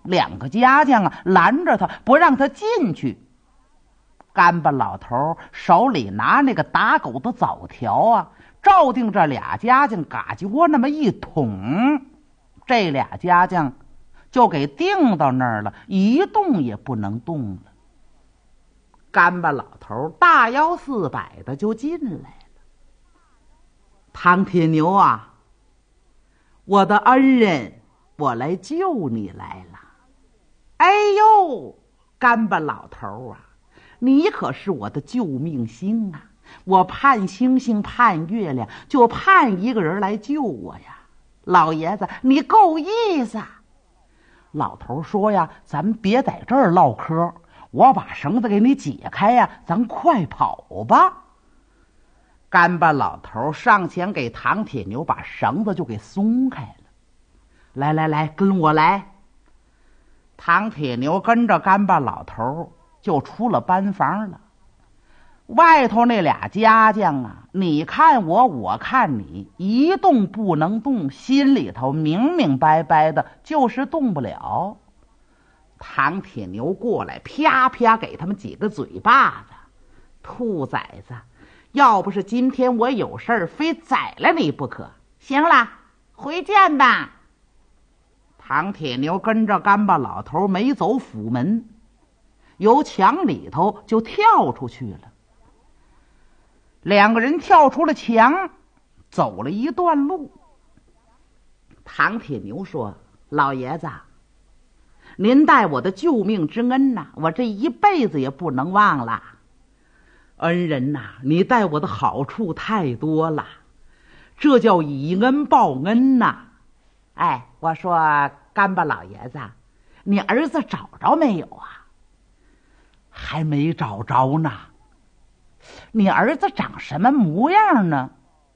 2个家将啊拦着他，不让他进去。干巴老头手里拿那个打狗的枣条啊，照定这俩家将嘎叽窝那么一捅，这俩家将就给定到那儿了，一动也不能动了。干巴老头大摇4摆的就进来了。唐铁牛啊，我的恩人，我来救你来了。哎呦，干巴老头啊，你可是我的救命星啊！我盼星星盼月亮，就盼一个人来救我呀。老爷子，你够意思。老头说呀，咱们别在这儿唠嗑，我把绳子给你解开呀，咱快跑吧。干巴老头上前给唐铁牛把绳子就给松开了。来来来，跟我来。唐铁牛跟着干巴老头就出了班房了。外头那俩家将啊，你看我，我看你，一动不能动，心里头明明白白的，就是动不了。唐铁牛过来，啪啪给他们几个嘴巴子。兔崽子，要不是今天我有事儿，非宰了你不可。行了，回见吧。唐铁牛跟着干巴老头没走府门，由墙里头就跳出去了。2个人跳出了墙，走了一段路。唐铁牛说，老爷子，您待我的救命之恩呐，我这一辈子也不能忘了。恩人呐，你待我的好处太多了，这叫以恩报恩呐。哎，我说干巴老爷子，你儿子找着没有啊？还没找着呢。你儿子长什么模样呢？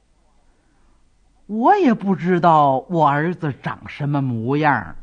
我也不知道我儿子长什么模样。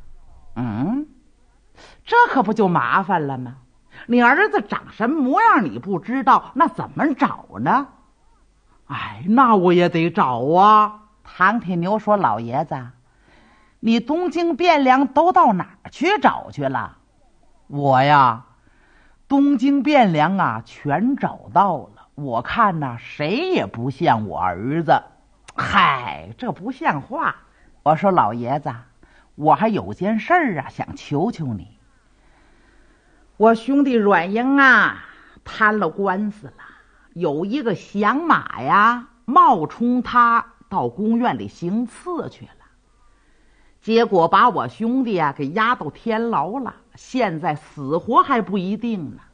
这可不就麻烦了吗？你儿子长什么模样你不知道，那怎么找呢？哎，那我也得找啊。唐铁牛说，老爷子，你东京汴梁都到哪儿去找去了？我呀，东京汴梁啊全找到了。我看呐，谁也不像我儿子。嗨，这不像话。我说老爷子，我还有件事儿啊，想求求你。我兄弟阮英啊摊了官司了，有一个响马呀冒充他到宫院里行刺去了，结果把我兄弟啊给押到天牢了，现在死活还不一定呢。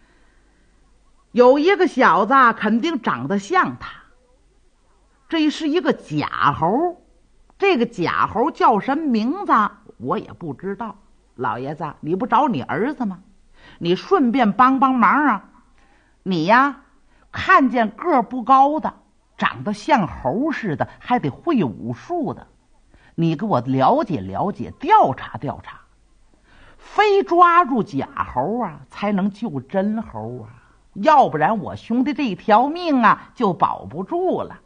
有一个小子肯定长得像他，这是一个假猴，这个假猴叫什么名字我也不知道。老爷子，你不找你儿子吗？你顺便帮帮忙啊。你呀看见个儿不高的，长得像猴似的，还得会武术的，你给我了解了解，调查调查，非抓住假猴啊才能救真猴啊，要不然我兄弟这条命啊就保不住了。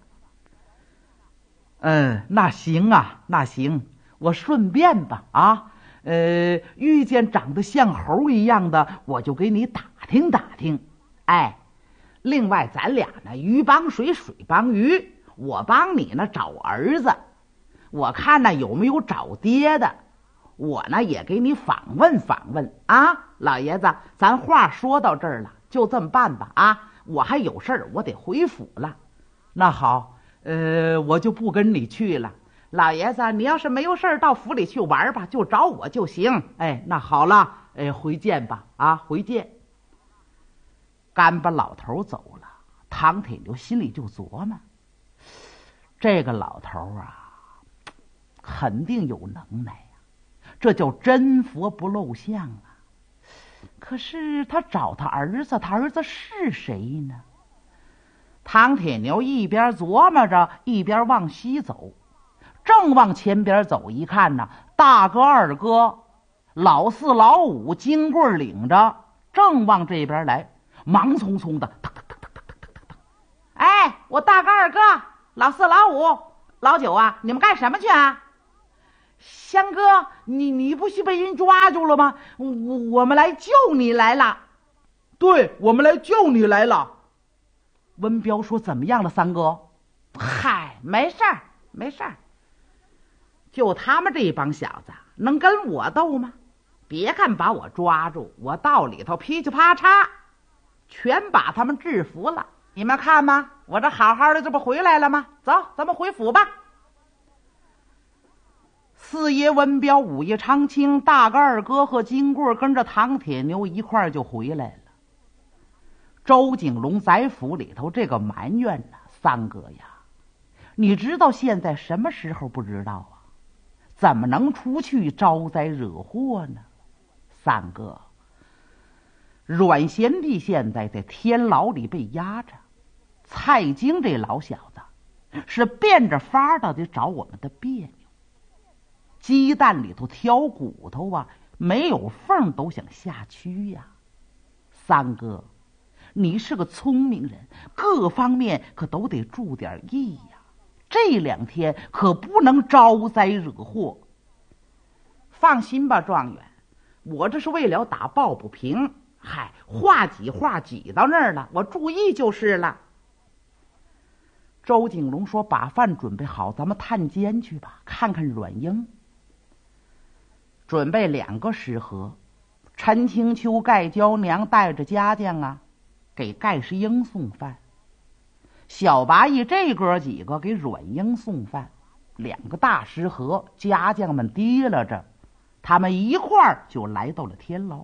那行啊，那行，我顺便吧啊，遇见长得像猴一样的，我就给你打听打听。哎，另外咱俩呢，鱼帮水，水帮鱼，我帮你呢找儿子，我看呢有没有找爹的，我呢也给你访问访问啊。老爷子，咱话说到这儿了，就这么办吧啊，我还有事儿，我得回府了。那好，我就不跟你去了。老爷子，你要是没有事儿到府里去玩吧，就找我就行。哎，那好了，回见吧啊，回见。干巴老头走了，唐铁牛心里就琢磨，这个老头啊肯定有能耐呀，这叫真佛不露相啊。可是他找他儿子，他儿子是谁呢？唐铁牛一边琢磨着，一边往西走，正往前边走，一看呢，大哥二哥老四老五金棍领着正往这边来，忙匆匆的哎，我大哥二哥老四老五老九啊，你们干什么去啊？ 香哥，你不是被人抓住了吗？我们来救你来了。 对，我们来救你来了。 文彪说：“怎么样了，三哥？”嗨，没事儿，没事儿。就他们这帮小子能跟我斗吗？别看把我抓住，我到里头噼里啪嚓，全把他们制服了。你们看吗？我这好好的，这不回来了吗？走，咱们回府吧。四爷文彪、五爷长青、大哥二哥和金贵跟着唐铁牛一块儿就回来了。周景龙在府里头这个埋怨呢：“三哥呀，你知道现在什么时候不知道啊？怎么能出去招灾惹祸呢？三哥，阮贤弟现在在天牢里被压着，蔡京这老小子是变着法的得找我们的别扭。鸡蛋里头挑骨头啊，没有缝都想下蛆呀。三哥，你是个聪明人，各方面可都得注点意呀。这2天可不能招灾惹祸。放心吧，状元，我这是为了打抱不平。嗨，话挤到那儿了，我注意就是了。周景龙说：“把饭准备好，咱们探监去吧，看看阮英。”准备2个食盒，陈清秋、盖娇娘带着家将啊，给盖世英送饭。小八义这哥几个给阮英送饭，2个大食盒，家将们提拉着，他们一块儿就来到了天牢。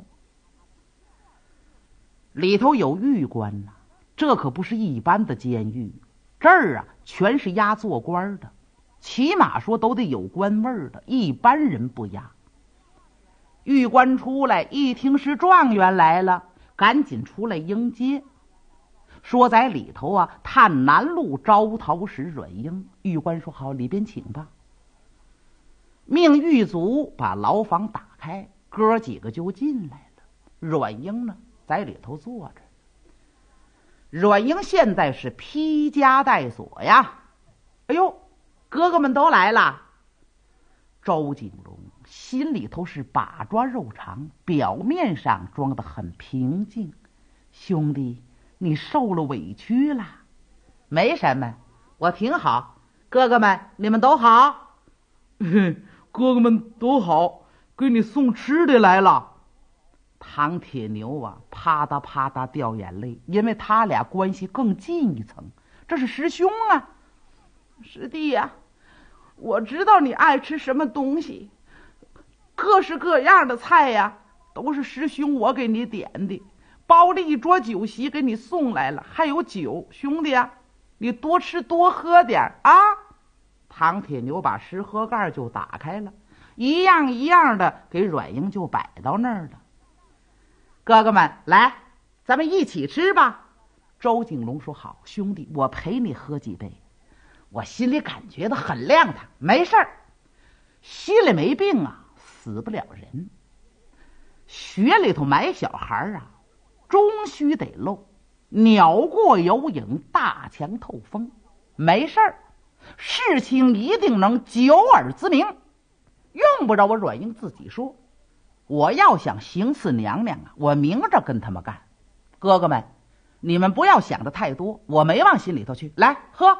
里头有狱官呐，这可不是一般的监狱，这儿啊全是押做官的，起码说都得有官位的，一般人不押。狱官出来一听是状元来了，赶紧出来迎接，说在里头啊探南路招讨使阮英。狱官说：“好，里边请吧。”命狱卒把牢房打开，哥几个就进来了。阮英呢在里头坐着。阮英现在是披枷带锁呀。哎呦，哥哥们都来了。周景龙心里头是把抓肉肠，表面上装得很平静。兄弟，你受了委屈了？没什么，我挺好。哥哥们，你们都好？ 哥哥们都好，给你送吃的来了。 唐铁牛啊，啪嗒啪嗒掉眼泪，因为他俩关系更近一层，这是师兄啊。师弟呀，我知道你爱吃什么东西，各式各样的菜呀，都是师兄我给你点的，包了一桌酒席给你送来了，还有酒，兄弟啊，你多吃多喝点啊。唐铁牛把食盒盖就打开了，一样一样的给阮英就摆到那儿了。哥哥们，来，咱们一起吃吧。周景龙说：“好，兄弟，我陪你喝几杯。我心里感觉到很亮堂，没事儿，心里没病啊，死不了人。穴里头埋小孩啊，终须得露，鸟过有影，大墙透风，没事儿，事情一定能久耳之明。用不着我阮英自己说，我要想行刺娘娘啊，我明着跟他们干。哥哥们，你们不要想的太多，我没往心里头去。来，喝。”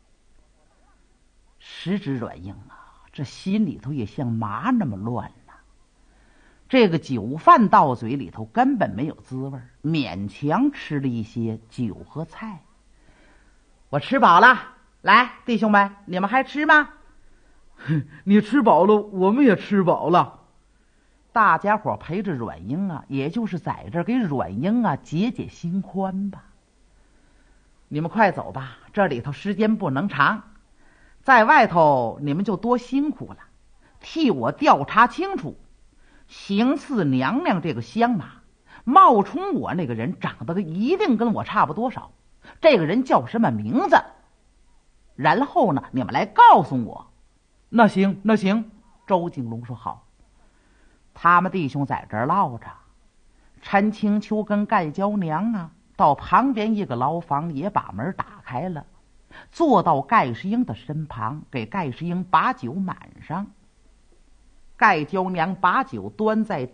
时值阮英啊，这心里头也像麻那么乱呐。这个酒饭到嘴里头根本没有滋味，勉强吃了一些酒和菜。我吃饱了，来，弟兄们，你们还吃吗？ 你吃饱了，我们也吃饱了。 大家伙陪着阮英啊，也就是在这儿给阮英啊解解心宽吧。你们快走吧，这里头时间不能长，在外头你们就多辛苦了，替我调查清楚，行刺娘娘这个香马冒充我那个人长得一定跟我差不多少，这个人叫什么名字？然后呢，你们来告诉我。 那行，那行。 周景龙说：“好。”他们弟兄在这儿唠着，陈清秋跟盖娇娘啊，到旁边一个牢房也把门打开了，坐到盖世英的身旁，给盖世英把酒满上。 盖娇娘把酒端在